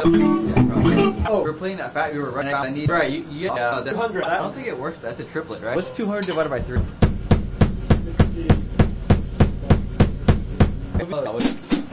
Oh, we're playing that fat. We were running out. I need. Right, you get 200. I don't think it works. That's a triplet, right? What's 200 divided by 3? 60.